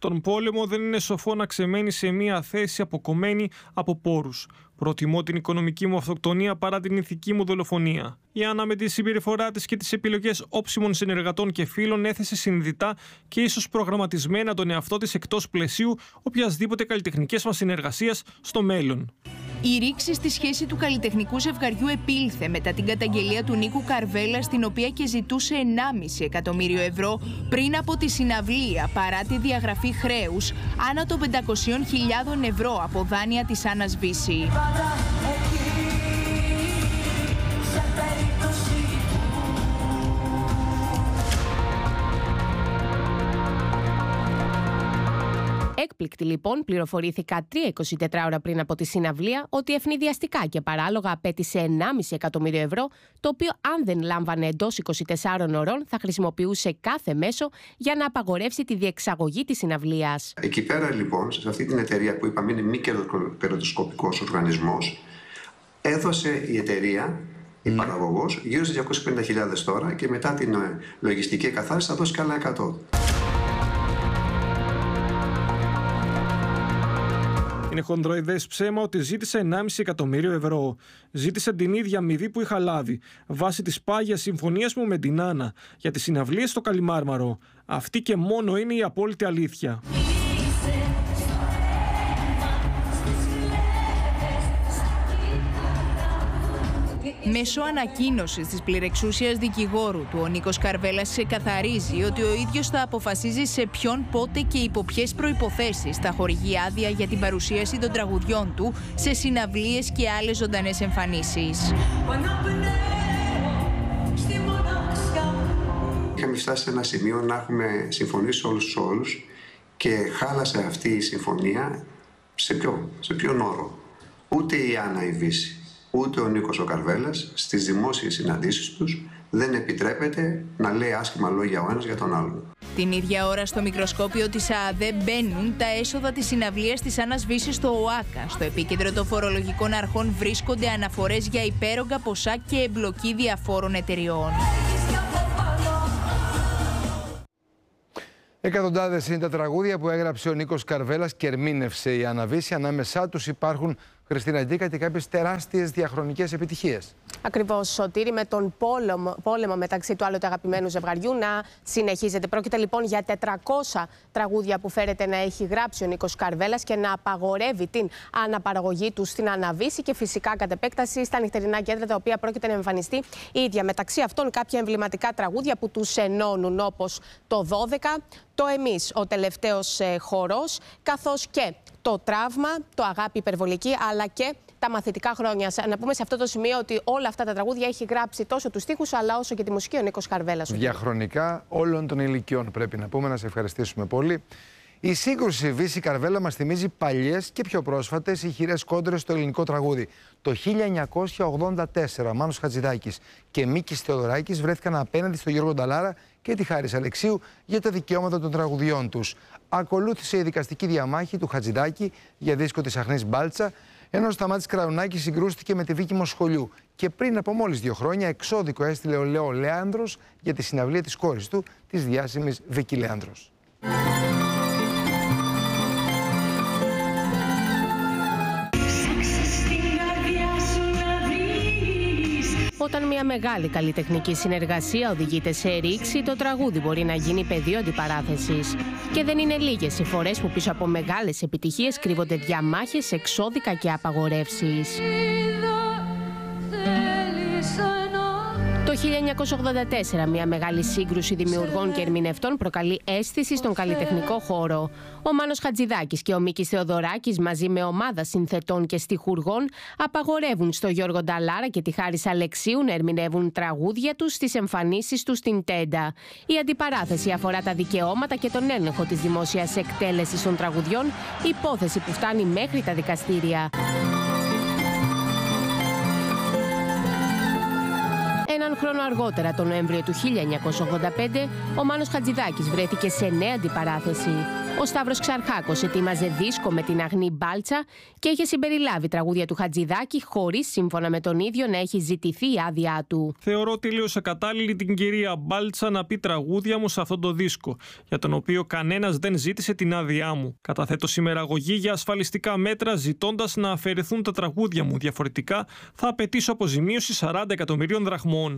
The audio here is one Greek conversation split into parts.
Στον πόλεμο δεν είναι σοφό να ξεμένει σε μία θέση αποκομμένη από πόρους. Προτιμώ την οικονομική μου αυτοκτονία παρά την ηθική μου δολοφονία. Η Άννα, με τη συμπεριφορά της και τις επιλογές όψιμων συνεργατών και φίλων, έθεσε συνειδητά και ίσως προγραμματισμένα τον εαυτό της εκτός πλαισίου οποιασδήποτε καλλιτεχνικές μας συνεργασίας στο μέλλον. Η ρήξη στη σχέση του καλλιτεχνικού ζευγαριού επήλθε μετά την καταγγελία του Νίκου Καρβέλα, στην οποία και ζητούσε 1,5 εκατομμύριο ευρώ πριν από τη συναυλία, παρά τη διαγραφή χρέους άνω των 500.000 ευρώ από δάνεια της Άννας Βύση. Έκπληκτη λοιπόν, πληροφορήθηκα 3-24 ώρα πριν από τη συναυλία ότι ευνηδιαστικά και παράλογα απέτησε 1,5 εκατομμύριο ευρώ, το οποίο αν δεν λάμβανε εντός 24 ωρών θα χρησιμοποιούσε κάθε μέσο για να απαγορεύσει τη διεξαγωγή της συναυλίας. Εκεί πέρα λοιπόν, σε αυτή την εταιρεία που είπαμε είναι μη κερδοσκοπικός οργανισμός, έδωσε η εταιρεία, η παραγωγός, γύρω στις 250.000 τώρα και μετά την λογιστική εκαθάριση θα δώσει καλά 100. Είναι χονδροειδές ψέμα ότι ζήτησε 1,5 εκατομμύριο ευρώ. Ζήτησε την ίδια αμοιβή που είχα λάβει, βάσει της πάγιας συμφωνίας μου με την Άννα, για τις συναυλίες στο Καλιμάρμαρο. Αυτή και μόνο είναι η απόλυτη αλήθεια. Μέσω ανακοίνωσης της πληρεξούσιας δικηγόρου του, ο Νίκος Καρβέλας ξεκαθαρίζει ότι ο ίδιος θα αποφασίζει σε ποιον, πότε και υπό ποιες προϋποθέσεις θα χορηγεί άδεια για την παρουσίαση των τραγουδιών του σε συναυλίες και άλλες ζωντανές εμφανίσεις. Είχαμε φτάσει σε ένα σημείο να έχουμε συμφωνήσει όλους τους όρους και χάλασε αυτή η συμφωνία σε ποιον όρο. Ούτε η Άννα η Βύση, ούτε ο Νίκος ο Καρβέλας στις δημόσιες συναντήσεις τους δεν επιτρέπεται να λέει άσχημα λόγια ο ένας για τον άλλον. Την ίδια ώρα στο μικροσκόπιο της ΑΑΔΕ μπαίνουν τα έσοδα της συναυλίας της Άννας Βύσης στο ΟΑΚΑ. Στο επίκεντρο των φορολογικών αρχών βρίσκονται αναφορές για υπέρογκα ποσά και εμπλοκή διαφόρων εταιριών. Εκατοντάδες είναι τα τραγούδια που έγραψε ο Νίκος Καρβέλας και ερμήνευσε η Άννα Βύση. Ανάμεσά τους υπάρχουν, Χριστίνα Ντίκα, και κάποιες τεράστιες διαχρονικές επιτυχίες. Ακριβώς, Σωτήρη, με τον πόλεμο μεταξύ του άλλοτε αγαπημένου ζευγαριού να συνεχίζεται. Πρόκειται λοιπόν για 400 τραγούδια που φέρεται να έχει γράψει ο Νίκος Καρβέλας και να απαγορεύει την αναπαραγωγή του στην Άννα Βύση και φυσικά κατ' επέκταση στα νυχτερινά κέντρα, τα οποία πρόκειται να εμφανιστεί η ίδια. Μεταξύ αυτών κάποια εμβληματικά τραγούδια που τους ενώνουν, όπως το 12, το Εμείς, ο τελευταίος χορός, καθώς και το Τραύμα, το Αγάπη υπερβολική, αλλά και τα μαθητικά χρόνια. Να πούμε σε αυτό το σημείο ότι όλα αυτά τα τραγούδια έχει γράψει τόσο τους στίχους, αλλά όσο και τη μουσική ο Νίκος Καρβέλας. Διαχρονικά όλων των ηλικιών, πρέπει να πούμε. Να σε ευχαριστήσουμε πολύ. Η σύγκρουση Βύση-Καρβέλα μας θυμίζει παλιές και πιο πρόσφατες ηχηρές κόντρες στο ελληνικό τραγούδι. Το 1984 Μάνος Χατζηδάκης και Μίκης Θεοδωράκης βρέθηκαν απέναντι στο Γιώργο Νταλάρα και τη Χάρις Αλεξίου για τα δικαιώματα των τραγουδιών τους. Ακολούθησε η δικαστική διαμάχη του Χατζηδάκη για δίσκο της Αχνής Μπάλτσα, ενώ ο Σταμάτης Κραουνάκης συγκρούστηκε με τη Βίκη Μοσχολιού. Και πριν από μόλις 2 χρόνια εξώδικο έστειλε ο Λέο Λέανδρος για τη συναυλία της κόρης του, της διάσημης Βίκη Λέανδρος. Όταν μια μεγάλη καλλιτεχνική συνεργασία οδηγείται σε ρήξη, το τραγούδι μπορεί να γίνει πεδίο αντιπαράθεσης. Και δεν είναι λίγες οι φορές που πίσω από μεγάλες επιτυχίες κρύβονται διαμάχες, εξώδικα και απαγορεύσεις. Το 1984 μια μεγάλη σύγκρουση δημιουργών και ερμηνευτών προκαλεί αίσθηση στον καλλιτεχνικό χώρο. Ο Μάνος Χατζηδάκης και ο Μίκης Θεοδωράκης μαζί με ομάδα συνθετών και στιχουργών απαγορεύουν στο Γιώργο Νταλάρα και τη Χάρις Αλεξίου να ερμηνεύουν τραγούδια τους στις εμφανίσεις τους στην Τέντα. Η αντιπαράθεση αφορά τα δικαιώματα και τον έλεγχο της δημόσιας εκτέλεσης των τραγουδιών, υπόθεση που φτάνει μέχρι τα δικαστήρια. Έναν χρόνο αργότερα, τον Νοέμβριο του 1985, ο Μάνος Χατζηδάκης βρέθηκε σε νέα αντιπαράθεση. Ο Σταύρος Ξαρχάκος ετοίμαζε δίσκο με την Αγνή Μπάλτσα και είχε συμπεριλάβει τραγούδια του Χατζηδάκη χωρίς, σύμφωνα με τον ίδιο, να έχει ζητηθεί η άδειά του. Θεωρώ τελείως ακατάλληλη την κυρία Μπάλτσα να πει τραγούδια μου σε αυτόν το δίσκο, για τον οποίο κανένας δεν ζήτησε την άδειά μου. Καταθέτω σήμερα αγωγή για ασφαλιστικά μέτρα, ζητώντας να αφαιρεθούν τα τραγούδια μου. Διαφορετικά θα απαιτήσω αποζημίωση 40 εκατομμυρίων δραχμών.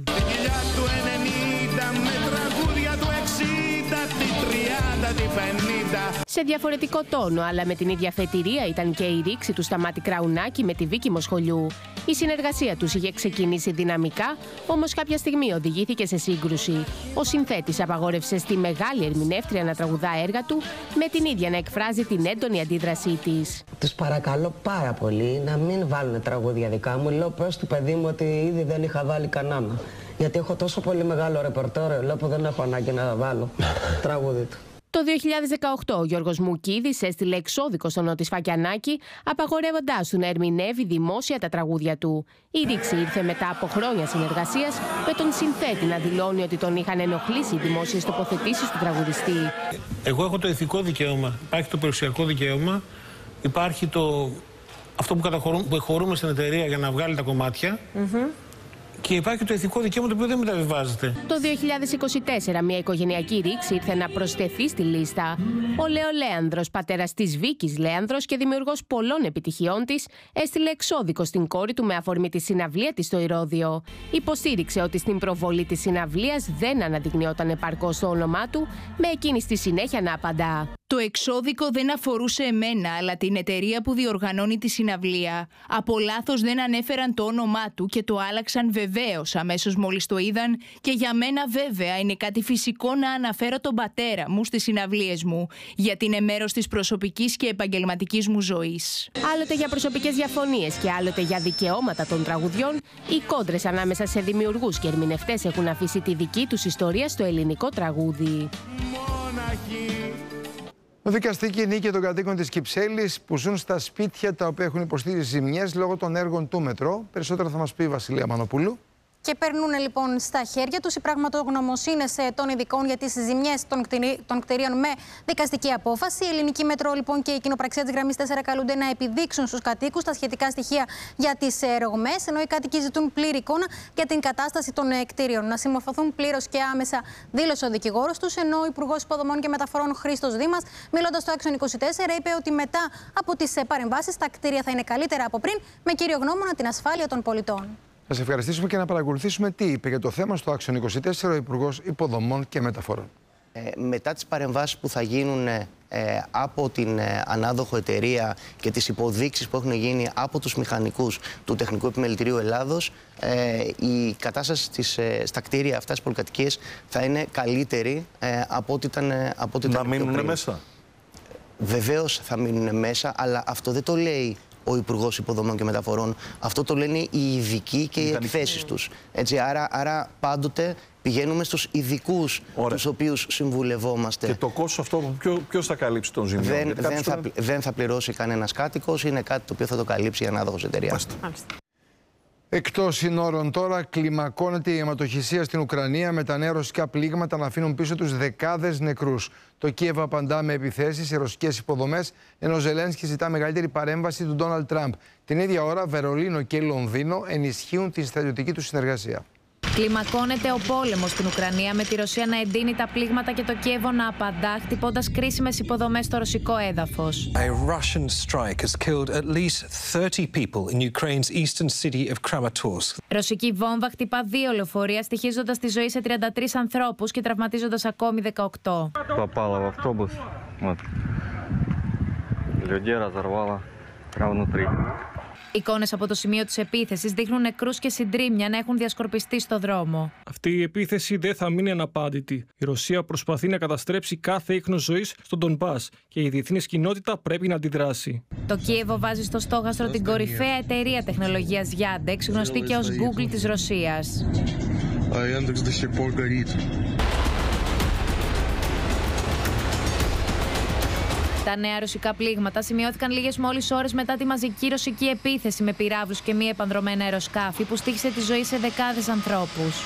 Σε διαφορετικό τόνο, αλλά με την ίδια αφετηρία, ήταν και η ρήξη του Σταμάτη Κραουνάκη με τη Βίκη Μοσχολιού. Η συνεργασία τους είχε ξεκινήσει δυναμικά, όμως κάποια στιγμή οδηγήθηκε σε σύγκρουση. Ο συνθέτης απαγόρευσε στη μεγάλη ερμηνεύτρια να τραγουδά έργα του, με την ίδια να εκφράζει την έντονη αντίδρασή της. Τους παρακαλώ πάρα πολύ να μην βάλουν τραγούδια δικά μου. Λέω προς του παιδί μου ότι ήδη δεν είχα βάλει κανένα. Γιατί έχω τόσο πολύ μεγάλο ρεπερτόριο, λέω που δεν έχω ανάγκη να βάλω τραγούδι του. Το 2018 ο Γιώργος Μουκίδης έστειλε εξώδικο στον Νότι Σφακιανάκη, απαγορεύοντάς του να ερμηνεύει δημόσια τα τραγούδια του. Η ρήξη ήρθε μετά από χρόνια συνεργασίας, με τον συνθέτη να δηλώνει ότι τον είχαν ενοχλήσει οι δημόσιες τοποθετήσεις του τραγουδιστή. Εγώ έχω το ηθικό δικαίωμα, υπάρχει το περιουσιακό δικαίωμα, υπάρχει αυτό που χωρούμε στην εταιρεία για να βγάλει τα κομμάτια. Και υπάρχει το ηθικό δικαίωμα το οποίο δεν μεταβιβάζεται. Το 2024 μια οικογενειακή ρήξη ήρθε να προσθεθεί στη λίστα. Ο Λέο Λέανδρος, πατέρας της Βίκης Λέανδρος και δημιουργός πολλών επιτυχιών της, έστειλε εξώδικο στην κόρη του με αφορμή τη συναυλία της στο Ηρώδειο. Υποστήριξε ότι στην προβολή της συναυλίας δεν αναδεικνυόταν επαρκώς το όνομά του, με εκείνη στη συνέχεια να απαντά: Το εξώδικο δεν αφορούσε εμένα, αλλά την εταιρεία που διοργανώνει τη συναυλία. Από λάθος δεν ανέφεραν το όνομά του και το άλλαξαν βεβαίως αμέσως μόλις το είδαν, και για μένα βέβαια είναι κάτι φυσικό να αναφέρω τον πατέρα μου στις συναυλίες μου, γιατί είναι μέρος της προσωπικής και επαγγελματικής μου ζωής. Άλλοτε για προσωπικές διαφωνίες και άλλοτε για δικαιώματα των τραγουδιών, οι κόντρες ανάμεσα σε δημιουργούς και ερμηνευτές έχουν αφήσει τη δική τους ιστορία στο ελληνικό τραγούδι. Δικαστική νίκη των κατοίκων της Κυψέλης που ζουν στα σπίτια τα οποία έχουν υποστεί ζημιές λόγω των έργων του μετρό. Περισσότερα θα μας πει η Βασιλεία Μανοπούλου. Και περνούν λοιπόν στα χέρια τους οι πραγματογνωμοσύνες των ειδικών για τις ζημιές των κτηρίων με δικαστική απόφαση. Η Ελληνική Μετρό λοιπόν και η κοινοπραξία της γραμμής 4 καλούνται να επιδείξουν στους κατοίκους τα σχετικά στοιχεία για τις ρογμές, ενώ οι κάτοικοι ζητούν πλήρη εικόνα για την κατάσταση των κτηρίων. Να συμμορφωθούν πλήρως και άμεσα, δήλωσε ο δικηγόρος τους, ενώ ο Υπουργός Υποδομών και Μεταφορών Χρήστος Δήμας, μιλώντας στο Action 24, είπε ότι μετά από τις παρεμβάσεις τα κτίρια θα είναι καλύτερα από πριν, με κύριο γνώμονα την ασφάλεια των πολιτών. Θα σε ευχαριστήσουμε και να παρακολουθήσουμε τι είπε για το θέμα στο Action 24 ο Υπουργός Υποδομών και Μεταφορών. Μετά τις παρεμβάσεις που θα γίνουν από την ανάδοχο εταιρεία και τις υποδείξεις που έχουν γίνει από τους μηχανικούς του Τεχνικού Επιμελητηρίου Ελλάδος, η κατάσταση στα κτίρια αυτά, στις πολυκατοικίες, θα είναι καλύτερη από ό,τι ήταν να μείνουν μέσα. Βεβαίως θα μείνουν μέσα, αλλά αυτό δεν το λέει ο Υπουργός Υποδομών και Μεταφορών. Αυτό το λένε οι ειδικοί και οι εκθέσεις τους. Έτσι, άρα πάντοτε πηγαίνουμε στους ειδικούς τους οποίους συμβουλευόμαστε. Και το κόστος αυτό ποιος θα καλύψει τον ζημιό? Δεν θα πληρώσει κανένας κάτοικος, είναι κάτι το οποίο θα το καλύψει η ανάδοχος εταιρεία. Εκτός συνόρων τώρα, κλιμακώνεται η αιματοχυσία στην Ουκρανία με τα νέα ρωσικά πλήγματα να αφήνουν πίσω τους δεκάδες νεκρούς. Το Κίεβο απαντά με επιθέσεις σε ρωσικές υποδομές, ενώ ο Ζελένσκι ζητά μεγαλύτερη παρέμβαση του Ντόναλντ Τραμπ. Την ίδια ώρα, Βερολίνο και Λονδίνο ενισχύουν τη στρατιωτική τους συνεργασία. Κλιμακώνεται ο πόλεμος στην Ουκρανία, με τη Ρωσία να εντείνει τα πλήγματα και το Κίεβο να απαντά, χτυπώντας κρίσιμες υποδομές στο ρωσικό έδαφος. A Russian strike has killed at least 30 people in Ukraine's eastern city of Kramatorsk. Ρωσική βόμβα χτυπά 2 λεωφορεία, στοιχίζοντας τη ζωή σε 33 ανθρώπους και τραυματίζοντας ακόμη 18. Попала в автобус. Вот. Людей разорвало прямо внутри. Εικόνες από το σημείο της επίθεσης δείχνουν νεκρούς και συντρίμμια να έχουν διασκορπιστεί στο δρόμο. Αυτή η επίθεση δεν θα μείνει αναπάντητη. Η Ρωσία προσπαθεί να καταστρέψει κάθε ίχνος ζωής στον Ντονμπάς και η διεθνής κοινότητα πρέπει να αντιδράσει. Το Κίεβο βάζει στο στόχαστρο την κορυφαία εταιρεία τεχνολογίας Yandex, γνωστή και ως Google της Ρωσίας. Τα νέα ρωσικά πλήγματα σημειώθηκαν λίγες μόλις ώρες μετά τη μαζική ρωσική επίθεση με πυράβλους και μη επανδρωμένα αεροσκάφη που στοίχησε τη ζωή σε δεκάδες ανθρώπους.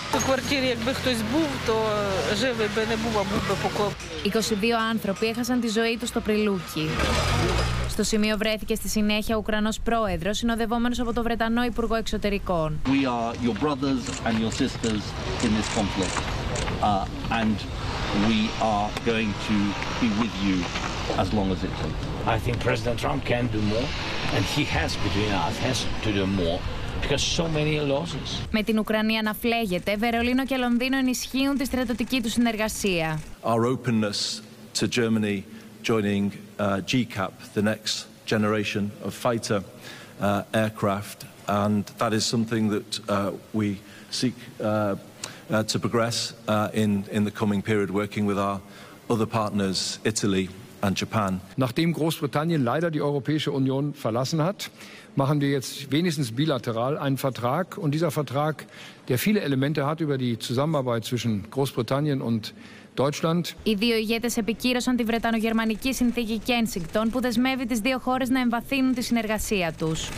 22 άνθρωποι έχασαν τη ζωή τους στο Πριλούκι. Στο σημείο βρέθηκε στη συνέχεια ο Ουκρανός πρόεδρος, συνοδευόμενος από τον Βρετανό Υπουργό Εξωτερικών. We are your brothers and your sisters in this conflict, and we are going to be with you as long as it takes. I think President Trump can do more, and he has to do more. So many losses. Με την Ουκρανία να φλέγεται, Βερολίνο και Λονδίνο ενισχύουν τη στρατιωτική του συνεργασία. Our openness to Germany joining GCAP, the next generation of fighter aircraft, and that is something that we seek to progress in the coming period, working with our other partners, Italy and Japan. Nachdem Großbritannien leider die Europäische Union verlassen hat, machen wir jetzt wenigstens bilateral einen Vertrag. Und dieser Vertrag, der viele Elemente hat über die Zusammenarbeit zwischen Großbritannien und Deutschland. Οι δύο ηγέτες επικύρωσαν τη Βρετανογερμανική συνθήκη Κένσιγκτον που δεσμεύει τις δύο χώρες να εμβαθύνουν τη συνεργασία τους.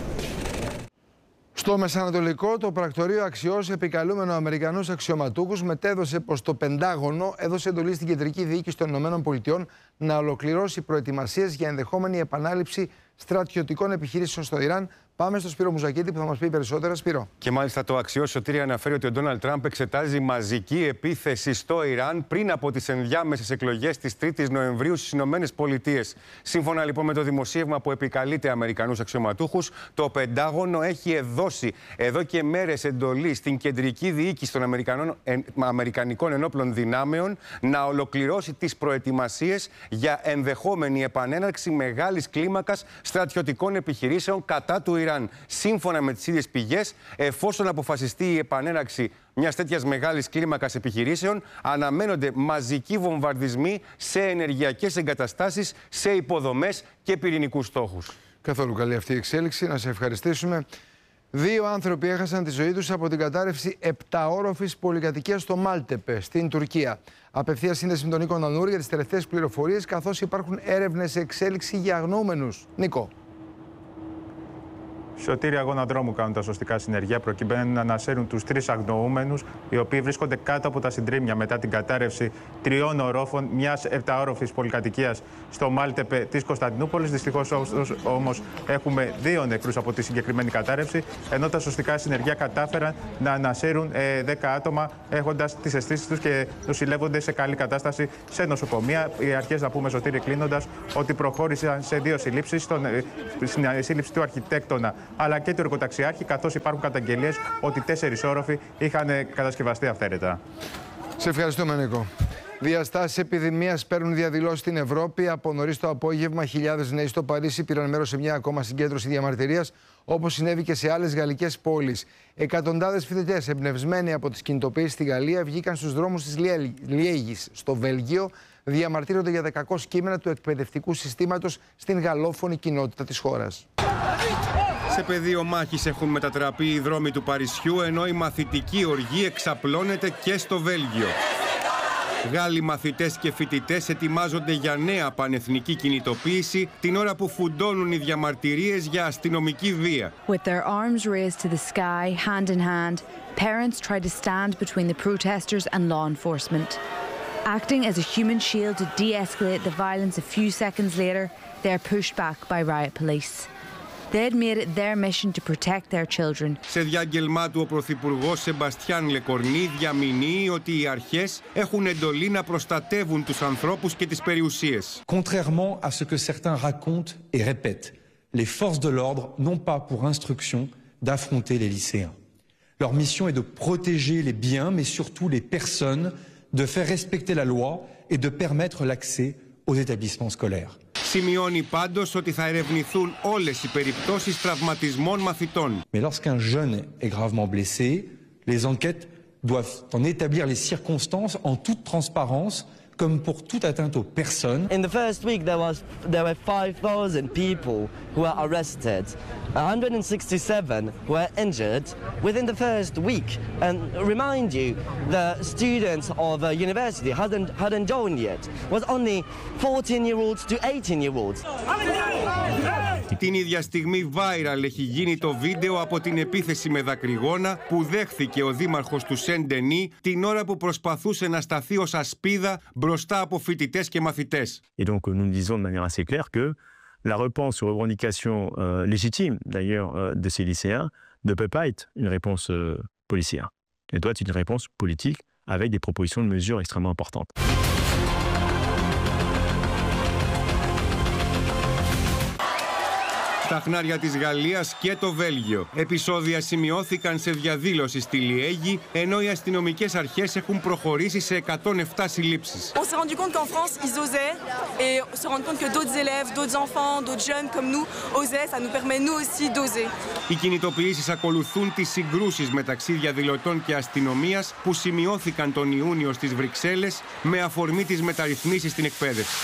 Στο Μεσανατολικό, το πρακτορείο Αξιός, επικαλούμενο Αμερικανούς αξιωματούχους, μετέδωσε πως το Πεντάγωνο έδωσε εντολή στην Κεντρική Διοίκηση των ΗΠΑ να ολοκληρώσει προετοιμασίες για ενδεχόμενη επανάληψη στρατιωτικών επιχειρήσεων στο Ιράν. Πάμε στο Σπύρο Μουζακίτη που θα μας πει περισσότερα. Σπύρο. Και μάλιστα το Αξιός, Σωτήρη, αναφέρει ότι ο Ντόναλντ Τραμπ εξετάζει μαζική επίθεση στο Ιράν πριν από τις ενδιάμεσες εκλογές της 3ης Νοεμβρίου στις ΗΠΑ. Σύμφωνα λοιπόν με το δημοσίευμα που επικαλείται Αμερικανούς αξιωματούχους, το Πεντάγωνο έχει δώσει εδώ και μέρες εντολή στην Κεντρική Διοίκηση των Αμερικανικών Ενόπλων Δυνάμεων να ολοκληρώσει τις προετοιμασίες για ενδεχόμενη επανέναρξη μεγάλης κλίμακας στρατιωτικών επιχειρήσεων κατά του Ιράν. Σύμφωνα με τις ίδιες πηγές, εφόσον αποφασιστεί η επανέναρξη μιας τέτοιας μεγάλης κλίμακας επιχειρήσεων, αναμένονται μαζικοί βομβαρδισμοί σε ενεργειακές εγκαταστάσεις, σε υποδομές και πυρηνικούς στόχους. Καθόλου καλή αυτή η εξέλιξη. Να σε ευχαριστήσουμε. 2 άνθρωποι έχασαν τη ζωή τους από την κατάρρευση 7όροφης πολυκατοικίας στο Μάλτεπε, στην Τουρκία. Απευθείας σύνδεση με τον Νίκο Νανούρη για τις τελευταίες πληροφορίες, καθώς υπάρχουν έρευνες σε εξέλιξη για αγνοούμενους. Νίκο. Σωτήρη, αγώνα δρόμου κάνουν τα σωστικά συνεργεία προκειμένου να ανασέρουν τους 3 αγνοούμενους, οι οποίοι βρίσκονται κάτω από τα συντρίμμια μετά την κατάρρευση 3 ορόφων μιας 7όροφης πολυκατοικίας στο Μάλτεπε της Κωνσταντινούπολης. Δυστυχώς όμως έχουμε 2 νεκρούς από τη συγκεκριμένη κατάρρευση, ενώ τα σωστικά συνεργεία κατάφεραν να ανασέρουν 10 άτομα, έχοντας τις αισθήσεις τους και νοσηλεύονται σε καλή κατάσταση σε νοσοκομεία. Οι αρχές, να πούμε, Σωτήρη, κλείνοντας, ότι προχώρησαν σε 2 συλλήψεις, στην σύλληψη του αρχιτέκτονα αλλά και του εργοταξιάρχη, καθώς υπάρχουν καταγγελίες ότι 4 όροφοι είχαν κατασκευαστεί αυθαίρετα. Σε ευχαριστούμε, Νίκο. Διαστάσεις επιδημίας παίρνουν διαδηλώσεις στην Ευρώπη. Από νωρίς το απόγευμα, χιλιάδες νέοι στο Παρίσι πήραν μέρος σε μια ακόμα συγκέντρωση διαμαρτυρίας, όπως συνέβη και σε άλλες γαλλικές πόλεις. Εκατοντάδες φοιτητές, εμπνευσμένοι από τις κινητοποιήσεις στη Γαλλία, βγήκαν στους δρόμους της Λιέγης, στο Βέλγιο, διαμαρτύρονται για τα κακό κείμενα του εκπαιδευτικού συστήματος στην γαλλόφωνη κοινότητα της χώρας. Σε πεδίο μάχης έχουν μετατραπεί οι δρόμοι του Παρισιού, ενώ η μαθητική οργή εξαπλώνεται και στο Βέλγιο. Γάλλοι μαθητές και φοιτητές ετοιμάζονται για νέα πανεθνική κινητοποίηση την ώρα που φουντώνουν οι διαμαρτυρίες για αστυνομική βία. With their arms raised to the sky, hand in hand, parents try to stand between the protesters and law enforcement. Acting as a human shield to de-escalate the violence a few seconds later, they are pushed back by riot police. They had made it their mission to protect their children. Σε διάγγελμά του, ο Πρωθυπουργός Σεμπαστιάν Λεκορνί διαμηνύει ότι οι αρχές έχουν εντολή να προστατεύουν τους ανθρώπους και τις περιουσίες. Contrairement à ce que certains racontent et répètent, les forces de l'ordre n'ont pas pour instruction d'affronter les lycéens. Leur mission est de protéger les biens, mais surtout les personnes, de faire respecter la loi et de permettre l'accès aux établissements scolaires. Σημειώνει πάντως ότι θα ερευνηθούν όλες οι περιπτώσεις τραυματισμών μαθητών. Mais lorsqu'un jeune est gravement blessé, les enquêtes doivent en établir les circonstances en toute transparence, comme pour toute atteinte aux personnes. In the first week, there were 5,000 people who were arrested. 167 were injured within the first week. And remind you, the students of a university hadn't joined yet. It was only 14-year-olds to 18-year-olds. Την ίδια στιγμή viral έχει γίνει το βίντεο από την επίθεση με δακρυγόνα που δέχθηκε ο δήμαρχος του Σεν-Ντενί την ώρα που προσπαθούσε να σταθεί ως ασπίδα μπροστά από φοιτητές και μαθητές. Et donc nous disons de manière assez claire que la réponse aux revendications légitimes d'ailleurs de ces lycéens ne peut pas être une réponse policière. Elle doit être une réponse politique avec des propositions de mesures extrêmement importantes. Στα χνάρια της Γαλλίας και το Βέλγιο. Επεισόδια σημειώθηκαν σε διαδήλωση στη Λιέγη, ενώ οι αστυνομικές αρχές έχουν προχωρήσει σε 107 συλλήψεις. On s'est rendu compte qu'en France, ils osaient et se rendre compte que d'autres élèves, d'autres enfants, d'autres jeunes comme nous osaient, ça nous permet nous aussi d'oser. Οι κινητοποιήσεις ακολουθούν τις συγκρούσεις μεταξύ διαδηλωτών και αστυνομίας που σημειώθηκαν τον Ιούνιο στις Βρυξέλλες με αφορμή τις μεταρρυθμίσεις στην εκπαίδευση.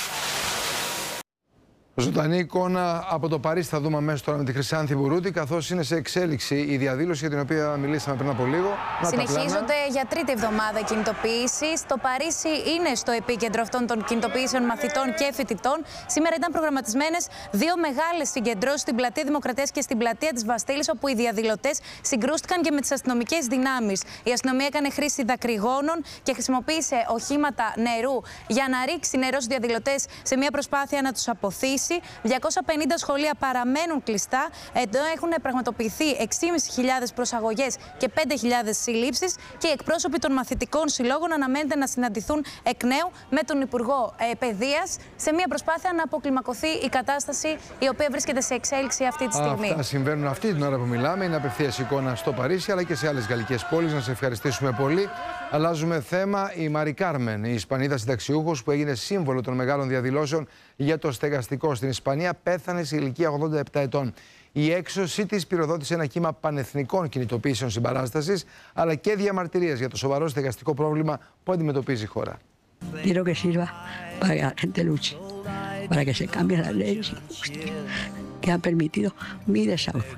Ζωντανή εικόνα από το Παρίσι θα δούμε αμέσως τώρα με τη Χρυσάνθη Μπουρούτη, καθώς είναι σε εξέλιξη η διαδήλωση για την οποία μιλήσαμε πριν από λίγο. Συνεχίζονται για τρίτη εβδομάδα κινητοποιήσεις. Το Παρίσι είναι στο επίκεντρο αυτών των κινητοποιήσεων μαθητών και φοιτητών. Σήμερα ήταν προγραμματισμένες δύο μεγάλες συγκεντρώσεις στην Πλατεία Δημοκρατίας και στην Πλατεία της Βαστίλης, όπου οι διαδηλωτές συγκρούστηκαν και με τις αστυνομικές δυνάμεις. Η αστυνομία έκανε χρήση δακρυγόνων και χρησιμοποίησε οχήματα νερού για να ρίξει νερό στους διαδηλωτές σε μια προσπάθεια να τους αποθήσει. 250 σχολεία παραμένουν κλειστά, εδώ έχουν πραγματοποιηθεί 6.500 προσαγωγές και 5.000 συλλήψεις και οι εκπρόσωποι των μαθητικών συλλόγων αναμένεται να συναντηθούν εκ νέου με τον Υπουργό Παιδείας σε μια προσπάθεια να αποκλιμακωθεί η κατάσταση η οποία βρίσκεται σε εξέλιξη αυτή τη στιγμή. Αυτά συμβαίνουν αυτή την ώρα που μιλάμε. Είναι απευθείας εικόνα στο Παρίσι αλλά και σε άλλες γαλλικές πόλεις. Να σε ευχαριστήσουμε πολύ. Αλλάζουμε θέμα. Η Μαρι Κάρμεν, η Ισπανίδα συνταξιούχος που έγινε σύμβολο των μεγάλων διαδηλώσεων για το στεγαστικό στην Ισπανία, πέθανε σε ηλικία 87 ετών. Η έξωση της πυροδότησε ένα κύμα πανεθνικών κινητοποιήσεων συμπαράστασης, αλλά και διαμαρτυρίες για το σοβαρό στεγαστικό πρόβλημα που αντιμετωπίζει η χώρα. Quiero que sirva para que la gente luche, para que se cambien las leyes injustas que han permitido mi desahucio.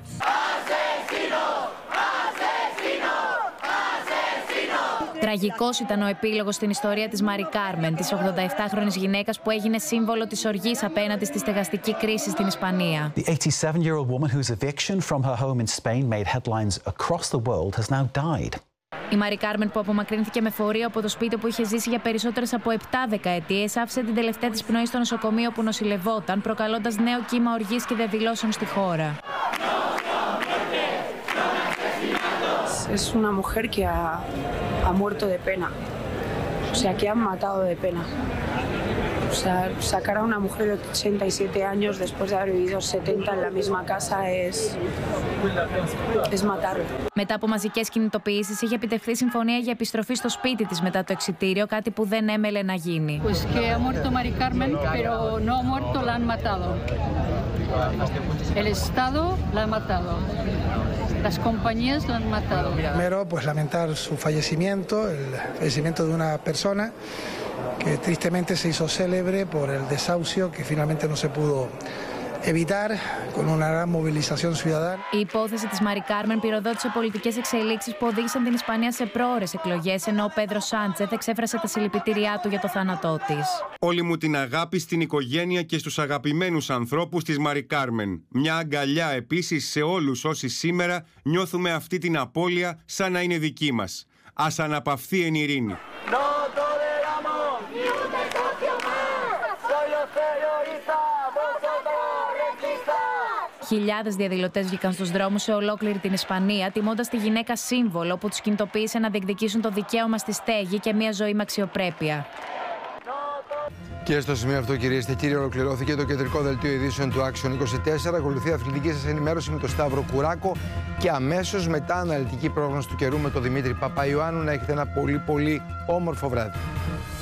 Τραγικός ήταν ο επίλογος στην ιστορία της Μαρι Κάρμεν, της 87χρονης γυναίκας που έγινε σύμβολο της οργής απέναντι στη στεγαστική κρίση στην Ισπανία. The 87-year-old woman whose eviction from her home in Spain made headlines across the world has now died. Η Μαρι Κάρμεν, που απομακρύνθηκε με φορείο από το σπίτι που είχε ζήσει για περισσότερες από 7 δεκαετίες, άφησε την τελευταία της πνοή στο νοσοκομείο που νοσηλευόταν, προκαλώντας νέο κύμα οργής και διαδηλώσεων στη χώρα. Es una mujer que ha muerto de pena, o sea, que han matado de pena. O sea, sacar a una mujer de 87 años después de haber vivido 70 en la misma casa es matarla. Μετά από μαζικές κινητοποιήσεις, είχε επιτευχθεί συμφωνία για επιστροφή στο σπίτι της μετά το εξιτήριο, κάτι που δεν έμελε να γίνει. Pues que ha muerto Mari Carmen, pero no ha muerto, la han matado. El Estado la ha matado. Las compañías lo han matado. Primero, pues lamentar su fallecimiento, el fallecimiento de una persona que tristemente se hizo célebre por el desahucio que finalmente no se pudo evitar con una gran movilización ciudadana. Η υπόθεση της Μαρι Κάρμεν πυροδότησε πολιτικές εξελίξεις που οδήγησαν την Ισπανία σε πρόωρες εκλογές, ενώ ο Πέντρο Σάντσεθ εξέφρασε τα συλληπιτήριά του για το θάνατό της. Όλη μου την αγάπη στην οικογένεια και στους αγαπημένους ανθρώπους της Μαρι Κάρμεν. Μια αγκαλιά επίσης σε όλους όσοι σήμερα νιώθουμε αυτή την απώλεια σαν να είναι δική μας. Ας αναπαυθεί εν ειρήνη. Χιλιάδες διαδηλωτές βγήκαν στους δρόμους σε ολόκληρη την Ισπανία, τιμώντας τη γυναίκα σύμβολο που τους κινητοποίησε να διεκδικήσουν το δικαίωμα στη στέγη και μια ζωή με αξιοπρέπεια. Και στο σημείο αυτό, κυρίες και κύριοι, ολοκληρώθηκε το κεντρικό δελτίο ειδήσεων του Action 24. Ακολουθεί αθλητική σας ενημέρωση με τον Σταύρο Κουράκο και αμέσως μετά αναλυτική πρόγνωση του καιρού με τον Δημήτρη Παπαϊωάννου. Να έχετε ένα πολύ όμορφο βράδυ.